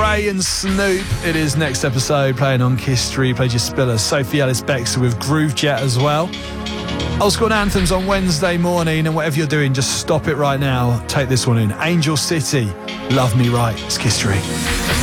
Gray and Snoop. It is next episode, playing on Kiss 3. Played your Spiller, Sophie Ellis-Bextor with Groove Jet as well. Old School Anthems on Wednesday morning, and whatever you're doing, just stop it right now. Take this one in. Angel City, Love Me Right. It's Kiss 3.